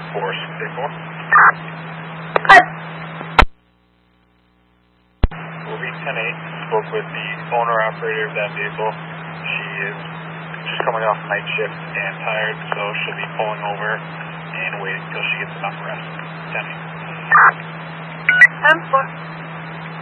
4684. Cut. Movie 10-8 spoke with the owner-operator of that vehicle. She is just coming off night shift and tired, so she'll be pulling over